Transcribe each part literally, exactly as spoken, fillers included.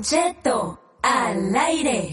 Don Cheto al aire.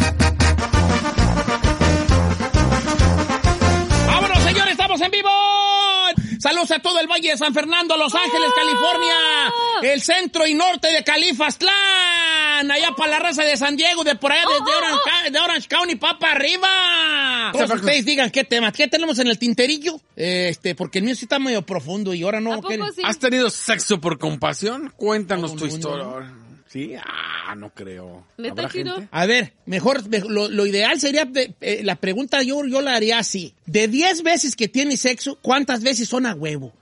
¡Vámonos, señores! ¡Estamos en vivo! Saludos a todo el Valle de San Fernando, Los Ángeles, ¡oh! California, el centro y norte de Califastlán, allá para la raza de San Diego, de por allá ¡oh! de, Orange, de Orange County, pa' para arriba. Todos ustedes digan qué temas, qué tenemos en el tinterillo, este, porque el mío sí está medio profundo y ahora no. Sí? ¿Has tenido sexo por compasión? Cuéntanos no, tu no, historia. No. ¿Sí? Ah, no creo. ¿Neta, chido? A ver, mejor, lo, lo ideal sería, de, eh, la pregunta yo, yo la haría así. De diez veces que tienes sexo, ¿cuántas veces son a huevo?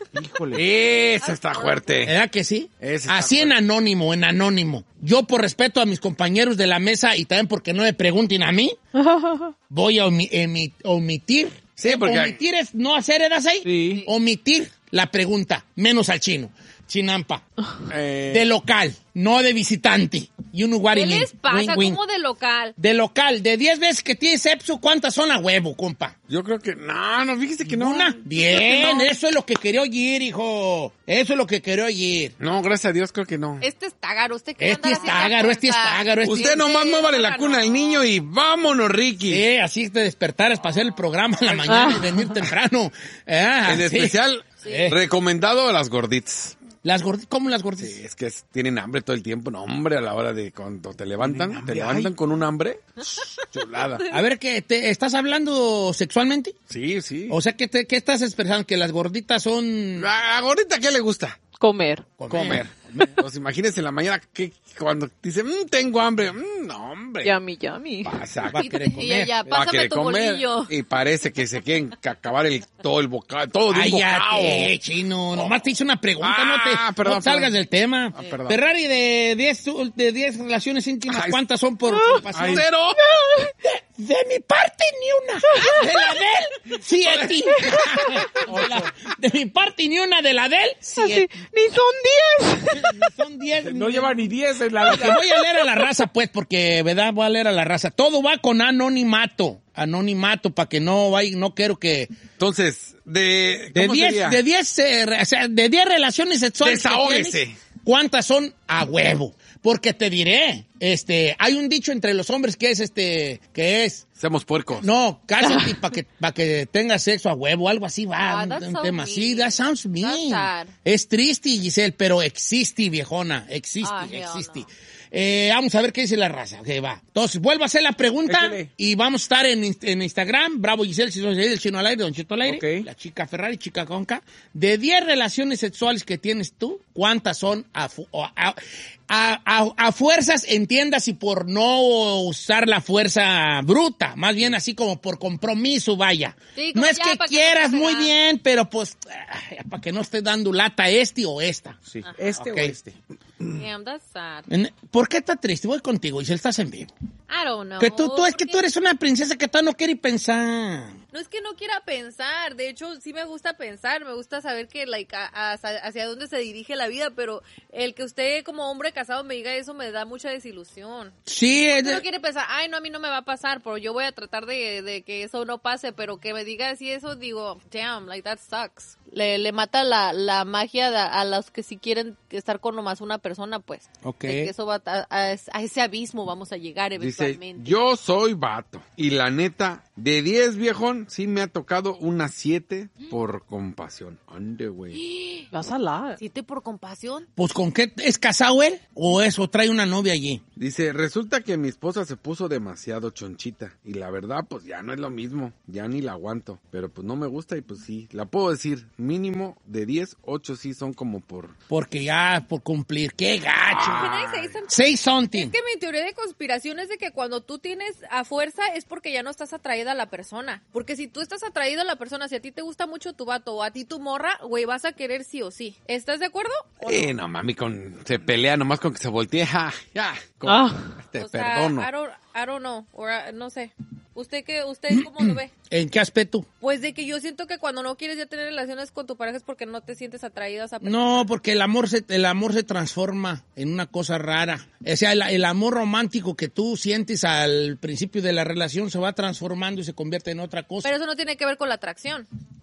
Híjole. Esa está fuerte. ¿Verdad que sí? Esa así fuerte. En anónimo, en anónimo. Yo, por respeto a mis compañeros de la mesa y también porque no me pregunten a mí, voy a omi emi omitir. Sí, porque... Omitir es no hacer, ¿eras ahí? Sí. Omitir la pregunta, menos al chino. Chinampa. Eh... De local, no de visitante. You know what I mean. ¿Qué les pasa? Wing, wing. ¿Cómo de local? De local. De diez veces que tienes sexo, ¿cuántas son a huevo, compa? Yo creo que... No, no, fíjese que no. ¿Una? Bien, no. Eso es lo que quería oír, hijo. Eso es lo que quería oír. No, gracias a Dios, creo que no. Este es tágaro. ¿Usted qué Este es tágaro, este es tágaro. Este Usted nomás muévale la cuna no. al niño y vámonos, Ricky. Sí, así te despertaras para hacer el programa en la mañana ah. y venir temprano. Ah, en sí. especial, sí. recomendado a las gorditas. Las gorditas, ¿cómo las gorditas? Sí, es que es, tienen hambre todo el tiempo, no, hombre, a la hora de cuando te levantan, hambre, te levantan ay. con un hambre, chulada. A ver, ¿qué, te, ¿estás hablando sexualmente? Sí, sí. O sea, ¿qué, te, qué estás expresando? ¿Que las gorditas son...? ¿La gordita qué le gusta? Comer. Comer. Comer. Pues imagínense en la mañana que cuando dice, mmm, tengo hambre, mmm, no, hombre. Yummy, yummy. Pasa, va a querer comer. Ya, ya, va a querer tu comer. bolillo. Y parece que se quieren acabar el, todo el bocado, todo de un bocado. Cállate, chino. Oh. Nomás te hice una pregunta, ah, no te perdón, no salgas perdón. del tema. Ah, perdón. Ferrari, de diez de diez relaciones íntimas, ay, ¿cuántas son por pasión? ¡Cero! De, de mi parte, ni una. De la de él, siete. De, la, de mi parte, ni una. De la de él, siete. Así, ni son diez. Son diez. No lleva ni diez en la vida. Voy a leer a la raza, pues, porque, ¿verdad? Voy a leer a la raza. Todo va con anonimato. Anonimato, para que no vaya, no quiero que... Entonces, de... De diez, de diez, eh, o sea, de diez relaciones sexuales. Desahógese. ¿Cuántas son a huevo? Porque te diré, este, hay un dicho entre los hombres que es, este, que es... Seamos puercos. No, cásate para que, pa que tengas sexo a huevo, algo así va, Ah, un, that's un so tema mean. así, that sounds That's mean. sad. Es triste, Giselle, pero existe, viejona, existe, Ah, hell existe. no. Eh, vamos a ver qué dice la raza. Ok, va. Entonces, vuelvo a hacer la pregunta. Échale. Y vamos a estar en, en Instagram. Bravo Giselle, si no el chino al aire, Don Cheto al aire. Okay. La chica Ferrari, chica Conca. De diez relaciones sexuales que tienes tú, ¿cuántas son a, a, a, a, a fuerzas, entiendas, y por no usar la fuerza bruta? Más bien así como por compromiso, vaya. Sí, no es ya, que para quieras que no muy se bien, pero pues, ay, para que no estés dando lata este o esta. Sí. Ajá. Este Okay. o este. Damn, that's sad. ¿Por qué estás triste? Voy contigo, Giselle, estás en vivo. I don't know. Que tú, tú es que porque- tú eres una princesa que tú no quieres pensar. No es que no quiera pensar, de hecho sí me gusta pensar, me gusta saber que like, a- a- hacia dónde se dirige la vida, pero el que usted como hombre casado me diga eso me da mucha desilusión. Sí, es Usted no de- quiere pensar, ay no, a mí no me va a pasar, pero yo voy a tratar de, de que eso no pase, pero que me diga así eso, digo, damn, like that sucks. Le, le mata la, la magia a, a los que sí quieren estar con nomás una persona, pues. Ok. De que eso va a, a, a ese abismo vamos a llegar Dice, eventualmente. yo soy vato. Y la neta, de diez, viejón, sí me ha tocado una siete por compasión. Ande, güey. Vas a la. ¿Siete por compasión? pues ¿con qué? ¿Es casado él? ¿O eso trae una novia allí? Dice, resulta que mi esposa se puso demasiado chonchita. Y la verdad, pues ya no es lo mismo. Ya ni la aguanto. Pero pues no me gusta y pues sí. La puedo decir, mínimo de diez, ocho sí son como por... Porque ya, por cumplir. ¡Qué gacho! Can I say something? Say something. Es que mi teoría de conspiración es de que cuando tú tienes a fuerza es porque ya no estás atraída a la persona. Porque si tú estás atraído a la persona, si a ti te gusta mucho tu vato o a ti tu morra, güey, vas a querer sí o sí. ¿Estás de acuerdo? ¿O no? Eh, no, mami, con, se pelea nomás con que se voltee. Ja, ya, con- Ah. te O sea, perdono. I don't, I don't know, or, uh, no sé. ¿Usted qué, usted cómo lo ve? ¿En qué aspecto? Pues de que yo siento que cuando no quieres ya tener relaciones con tu pareja es porque no te sientes atraído a esa persona. No, porque el amor se, el amor se transforma en una cosa rara. O sea, el, el amor romántico que tú sientes al principio de la relación se va transformando y se convierte en otra cosa. Pero eso no tiene que ver con la atracción.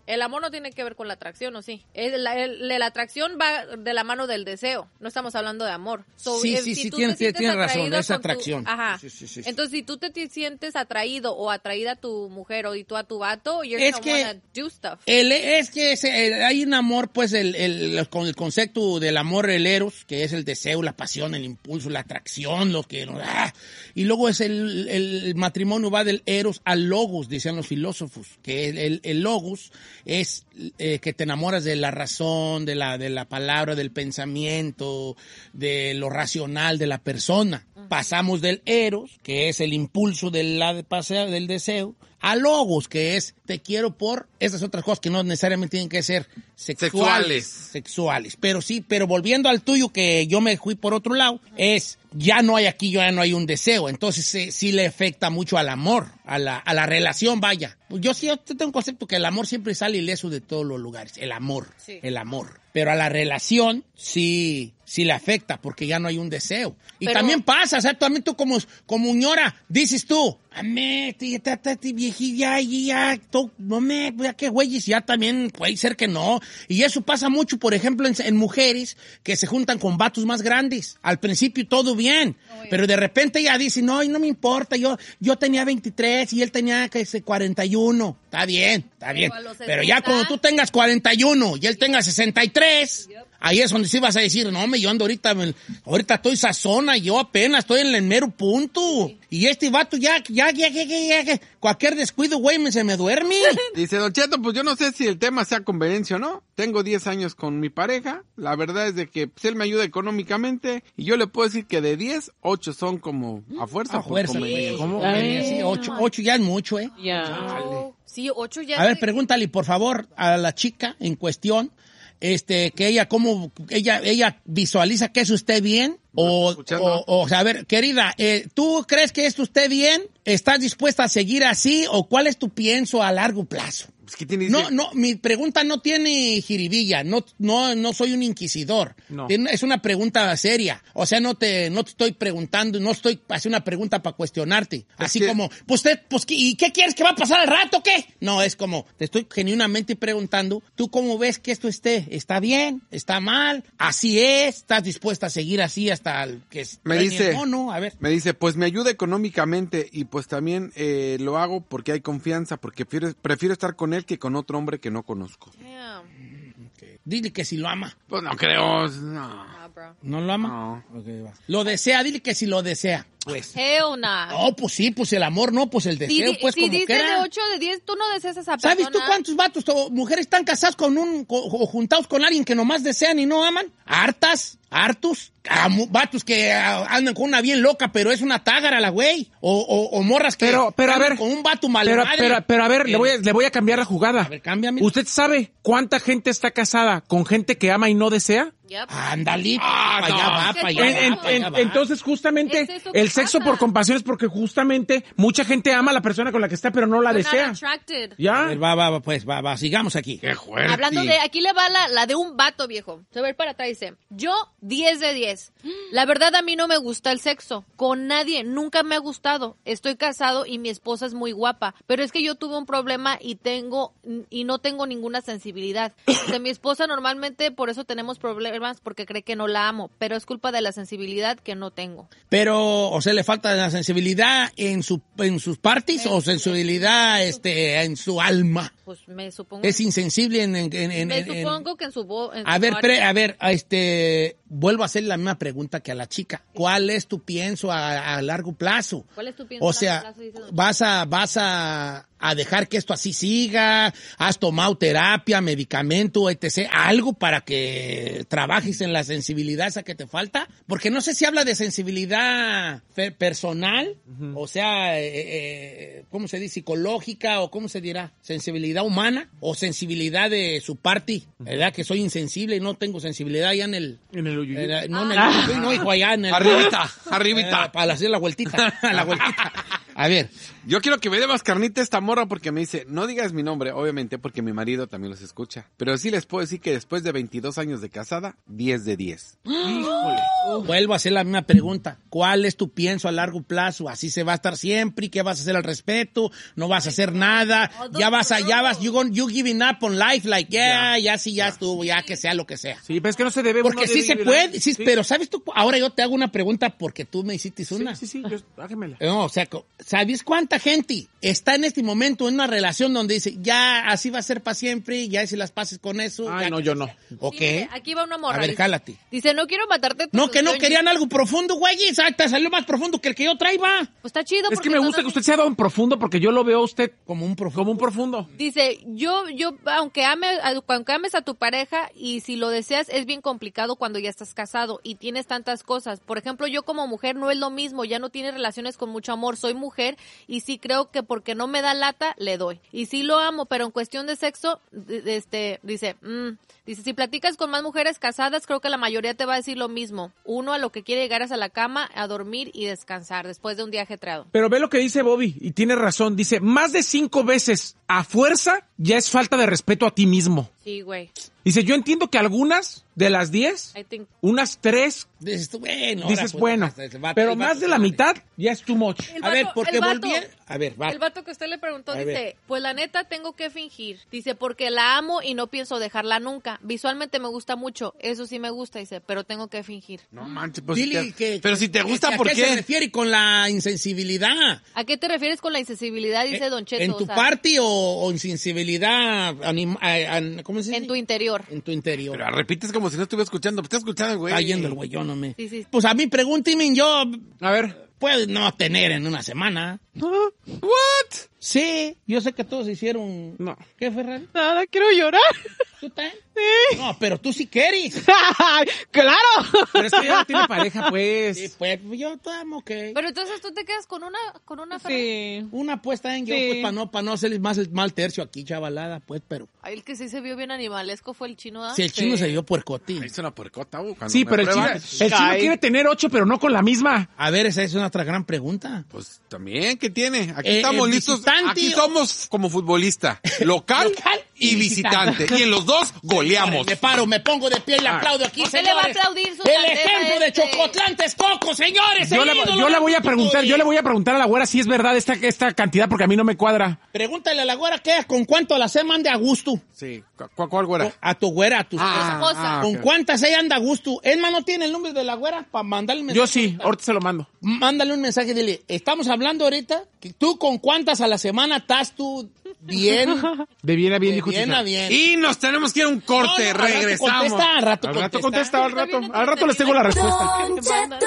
El amor no tiene que ver con la atracción, ¿o sí? El, la, el, la atracción va de la mano del deseo. No estamos hablando de amor. So, sí, if, sí, si sí, tú tiene, te tiene razón, atraído es con atracción. Tu, ajá. Sí, sí, sí, sí. Entonces, si tú te, te sientes atraído o atraída a tu mujer o y tú a tu vato, you're es gonna que wanna do stuff. El, es que ese, el, hay un amor, pues, el, el, con el concepto del amor, el eros, que es el deseo, la pasión, el impulso, la atracción, lo que... Ah, y luego es el, el matrimonio va del eros al logos, decían los filósofos, que el, el, el logos es eh, que te enamoras de la razón, de la, de la palabra, del pensamiento, de lo racional de la persona. Uh-huh. Pasamos del eros, que es el impulso de la, del deseo, a logos, que es te quiero por esas otras cosas que no necesariamente tienen que ser sexuales. Sexuales. Sexuales. Pero sí, pero volviendo al tuyo, que yo me fui por otro lado, es ya no hay aquí, ya no hay un deseo. Entonces sí, sí le afecta mucho al amor, a la, a la relación, vaya. Yo sí yo tengo un concepto que el amor siempre sale ileso de todos los lugares. El amor, sí. el amor. Pero a la relación sí, sí le afecta porque ya no hay un deseo. Y pero, también pasa, o sea, también tú como, como ñora, dices tú, amé, viejilla, ya, no me, ya que güeyes, ya también puede ser que no. Y eso pasa mucho, por ejemplo, en, en mujeres que se juntan con vatos más grandes. Al principio todo bien, oh, pero de repente ya dicen, no, no me importa, yo, yo tenía veintitrés y él tenía que ser cuarenta y uno. Está bien, está bien. Pero, pero ya cuando tú tengas cuarenta y uno y él tenga sesenta y tres, yep. ahí es donde sí vas a decir, no, me yo ando ahorita, me, ahorita estoy sazona, yo apenas estoy en el mero punto. Sí. Y este vato ya, ya, ya, ya, ya, ya, cualquier descuido, güey, me, se me duerme. Dice Don Cheto, pues yo no sé si el tema sea conveniencia o no. Tengo diez años con mi pareja. La verdad es de que pues, él me ayuda económicamente y yo le puedo decir que de diez, ocho son como a fuerza. A fuerza. Sí. ¿Cómo? Ay, sí, ocho, ocho ya es mucho, ¿eh? Ya. Yeah. Sí, ocho ya. A ver, pregúntale, por favor, a la chica en cuestión, este, que ella, cómo, ella, ella visualiza que eso esté bien. O, o, o sea, a ver, querida, eh, ¿tú crees que esto esté bien? ¿Estás dispuesta a seguir así? ¿O cuál es tu pienso a largo plazo? ¿Qué tiene no, no, mi pregunta no tiene jiribilla, no, no, no soy un inquisidor. No. Es una pregunta seria. O sea, no te, no te estoy preguntando, no estoy haciendo una pregunta para cuestionarte. Así que... como, pues, te, pues, ¿y qué quieres que va a pasar al rato, qué? No, es como, te estoy genuinamente preguntando, ¿tú cómo ves que esto esté? ¿Está bien? ¿Está mal? ¿Así es? ¿Estás dispuesta a seguir así hasta el que me dice, o no? A ver. Me dice, pues me ayuda económicamente y pues también eh, lo hago porque hay confianza, porque prefiero, prefiero estar con él que con otro hombre que no conozco. Yeah. Okay. Dile que si lo ama. Pues no creo. No, no, bro. ¿No lo ama? No. Okay, va. Lo desea, dile que si lo desea. Pues. Hell nah. No, pues sí, pues el amor no, pues el deseo, si, pues si como dice quiera. de ocho de diez, tú no deseas a esa persona. ¿Sabes tú cuántos vatos o mujeres están casadas con un, o juntados con alguien que nomás desean y no aman? Hartas, hartos, vatos que andan con una bien loca, pero es una tágara la güey. O, o, o morras que pero, pero a ver, con un vato mal pero, pero, pero a ver, eh, le voy a, le voy a cambiar la jugada. A ver, cámbiame. ¿Usted sabe cuánta gente está casada con gente que ama y no desea? Yep. Ándale, ah, para allá no. va, para allá, en, va, en, allá va. Entonces, justamente, es el sexo pasa. por compasión es porque justamente mucha gente ama a la persona con la que está, pero no la You're desea. not attracted. Ya. A ver, va, va, va, pues, va, va, sigamos aquí. Qué fuerte. Hablando de, aquí le va la, la de un vato, viejo. Se va a ir para atrás, dice, yo, diez de diez. La verdad, a mí no me gusta el sexo. Con nadie, nunca me ha gustado. Estoy casado y mi esposa es muy guapa. Pero es que yo tuve un problema y tengo, y no tengo ninguna sensibilidad. De mi esposa normalmente, por eso tenemos problemas, porque cree que no la amo. Pero es culpa de la sensibilidad que no tengo. Pero, o sea, ¿le falta la sensibilidad en su en sus partes o sensibilidad este en su alma? Pues me supongo. Es insensible en... en, en me en, supongo en, que en su voz... A ver, pre, a ver, este... Vuelvo a hacer la misma pregunta que a la chica. ¿Cuál es tu pienso a, a largo plazo? ¿Cuál es tu pienso o a sea, largo plazo? Dice vas a, vas a, a dejar que esto así siga, has tomado terapia, medicamento, etcétera, algo para que trabajes en la sensibilidad esa que te falta, porque no sé si habla de sensibilidad personal, uh-huh. o sea, eh, eh, ¿cómo se dice? Psicológica, o ¿cómo se dirá? Sensibilidad humana, o sensibilidad de su parte, ¿verdad? Que soy insensible y no tengo sensibilidad ya en el... En el uyuyu. Eh, no, en el, ah. no, hijo, allá en el... Arribita, arribita. Eh, para hacer la vueltita, la vueltita. A ver. Yo quiero que me dé más carnita esta morra porque me dice, no digas mi nombre, obviamente, porque mi marido también los escucha. Pero sí les puedo decir que después de veintidós años de casada, diez de diez. Híjole. Vuelvo a hacer la misma pregunta. ¿Cuál es tu pienso a largo plazo? ¿Así se va a estar siempre? ¿Qué vas a hacer al respecto? ¿No vas a hacer nada? Ya vas a, ya vas, you, gonna, you giving up on life, like, yeah, ya, ya sí, ya, ya estuvo, ya que sea lo que sea. Sí, pero es que no se debe. Porque sí se puede, sí, sí, pero ¿sabes tú? Ahora yo te hago una pregunta porque tú me hiciste una. Sí, sí, sí, yo, hágemela. No, o sea, ¿sabes cuánta gente está en este momento en una relación donde dice, ya así va a ser para siempre, ya si las pases con eso? Ay, ya, no, yo no. ¿Ok? Sí, mire, aquí va una morra. A ver, dice, jálate. Dice, no quiero matarte. No, que no sueños. querían algo profundo, güey. Te salió más profundo que el que yo traía. Pues está chido. Es que porque me gusta estás que usted sea don profundo porque yo lo veo a usted como un profundo. Como un profundo. Dice, yo, yo, aunque ame, aunque ames a tu pareja y si lo deseas, es bien complicado cuando ya estás casado y tienes tantas cosas. Por ejemplo, yo como mujer no es lo mismo, ya no tiene relaciones con mucho amor, soy mujer y sí creo que porque no me da lata, le doy. Y sí lo amo, pero en cuestión de sexo, este, dice, mmm, dice, si platicas con más mujeres casadas, creo que la mayoría te va a decir lo mismo. Uno a lo que quiere llegar es a la cama, a dormir y descansar después de un día ajetreado. Pero ve lo que dice Bobby y tiene razón. Dice, más de cinco veces a fuerza ya es falta de respeto a ti mismo. Sí, güey. Dice, yo entiendo que algunas de las diez, unas tres, dices, bueno, dices, pues, bueno, el vato, pero el más vato, de la mitad ya es too much. El a vato, ver, porque el vato, volví... A ver, va. El vato que usted le preguntó A dice, ver. pues la neta tengo que fingir. Dice, porque la amo y no pienso dejarla nunca. Visualmente me gusta mucho, eso sí me gusta, dice, pero tengo que fingir. No manches, pues Dile si te- que- pero si te gusta, ¿a ¿por qué qué? se refiere con la insensibilidad? ¿A qué te refieres con la insensibilidad? Dice Eh, Don Cheto. ¿En o tu sea, parte o, o insensibilidad anima- a- a- ¿cómo se dice? En tu interior. En tu interior. Pero repites como si no estuviera escuchando. Está escuchando, güey. Está yendo el güey, yo no me... Sí, sí. Pues a mí pregúnteme, yo... A ver. Puedo no tener en una semana. What? Sí, yo sé que todos hicieron... No. ¿Qué, Ferrari? Nada, quiero llorar. ¿Tú también? Sí. No, pero tú sí quieres. ¡Claro! Pero es que ya no tiene pareja, pues. Sí, pues yo estamos ok. Pero entonces tú te quedas con una, con una Sí. Una apuesta en yo, Sí. pues para no, para no hacer más el mal tercio aquí, chavalada, pues, pero... Ay, el que sí se vio bien animalesco fue el chino, ¿ah? Si el chino Sí. se vio puercotín. Es una puercota, uh, cuando Sí, me pero el chino, prueban, el chino Ay. quiere tener ocho, pero no con la misma. A ver, esa es una otra gran pregunta. Pues también, ¿qué tiene? Aquí Eh, estamos eh, listos. visitante Aquí o- somos como futbolista. Local, Local y y visitante. Y en los dos goleamos. Me paro, me pongo de pie y le Ah. aplaudo aquí, ¿Por qué le señores. va a aplaudir su El grandeza ejemplo de este? Chocotlán, Texcoco, señores. Yo el le, ídolo yo le del voy a México, preguntar, güey. yo le voy a preguntar a la güera si es verdad esta, esta cantidad porque a mí no me cuadra. Pregúntale a la güera que con cuánto la se mande a gusto. Sí. ¿Cu- cu- ¿Cuál güera? A tu güera, a tu Ah, esposa. ah, ¿Con ok. cuántas ella anda a gusto? Esma no tiene el número de la güera para mandarle un mensaje. Yo sí, ahorita se lo mando. Mándale un mensaje y dile, estamos hablando ahorita que tú con cuántas a la semana estás tú bien, De bien a bien, de dijo bien César. a bien. Y nos tenemos que ir a un corte. No, no, al rato Regresamos. contesta, al rato Al rato contesta. contesta, al rato. Al rato les tengo la respuesta. Don Cheto.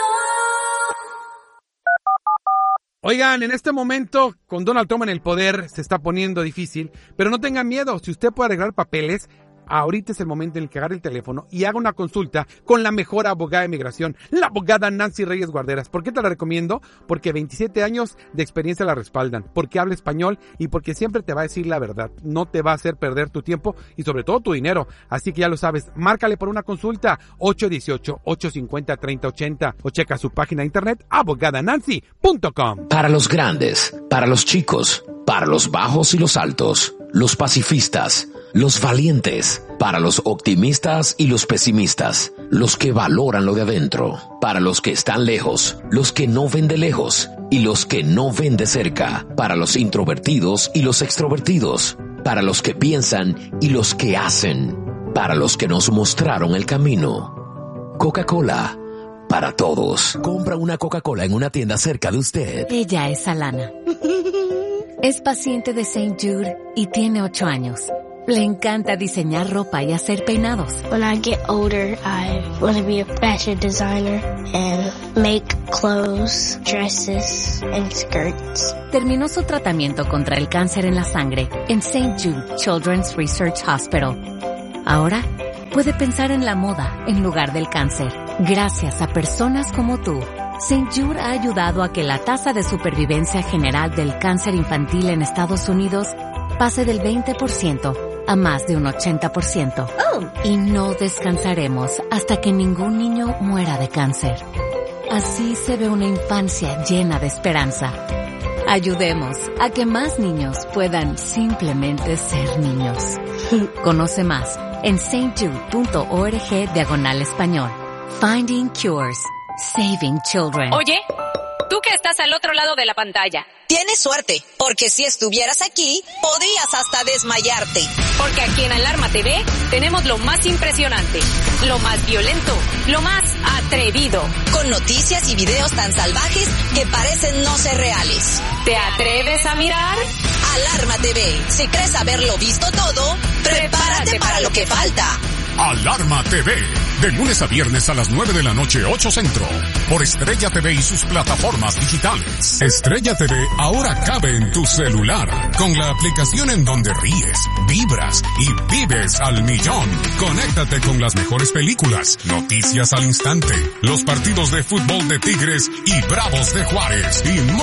Oigan, en este momento, con Donald Trump en el poder, se está poniendo difícil, pero no tengan miedo. Si usted puede arreglar papeles, ahorita es el momento en el que agarre el teléfono y haga una consulta con la mejor abogada de migración, la abogada Nancy Reyes Guarderas. ¿Por qué te la recomiendo? Porque veintisiete años de experiencia la respaldan, porque habla español y porque siempre te va a decir la verdad. No te va a hacer perder tu tiempo y sobre todo tu dinero. Así que ya lo sabes, márcale por una consulta ocho uno ocho, ocho cinco cero, tres cero ocho cero o checa su página de internet abogada nancy punto com. Para los grandes, para los chicos, para los bajos y los altos, los pacifistas, los valientes, para los optimistas y los pesimistas, los que valoran lo de adentro, para los que están lejos, los que no ven de lejos y los que no ven de cerca, para los introvertidos y los extrovertidos, para los que piensan y los que hacen, para los que nos mostraron el camino. Coca-Cola, para todos. Compra una Coca-Cola en una tienda cerca de usted. Ella es Alana. Es paciente de Saint Jude y tiene ocho años. Le encanta diseñar ropa y hacer peinados. When I get older, I want to be a fashion designer and make clothes, dresses, and skirts. Terminó su tratamiento contra el cáncer en la sangre en Saint Jude Children's Research Hospital. Ahora puede pensar en la moda en lugar del cáncer. Gracias a personas como tú, Saint Jude ha ayudado a que la tasa de supervivencia general del cáncer infantil en Estados Unidos pase del veinte por ciento a más de un ochenta por ciento. Y no descansaremos hasta que ningún niño muera de cáncer. Así se ve una infancia llena de esperanza. Ayudemos a que más niños puedan simplemente ser niños. Conoce más en stjude.org diagonal español. Finding Cures. Saving Children. Oye, tú que estás al otro lado de la pantalla. Tienes suerte, porque si estuvieras aquí, podrías hasta desmayarte. Porque aquí en Alarma T V tenemos lo más impresionante, lo más violento, lo más atrevido. Con noticias y videos tan salvajes que parecen no ser reales. ¿Te atreves a mirar? Alarma T V. Si crees haberlo visto todo, prepárate, prepárate para lo que falta. Alarma T V. De lunes a viernes a las nueve de la noche, ocho Centro. Por Estrella T V y sus plataformas digitales. Estrella T V ahora cabe en tu celular. Con la aplicación en donde ríes, vibras y vives al millón. Conéctate con las mejores películas, noticias al instante, los partidos de fútbol de Tigres y Bravos de Juárez y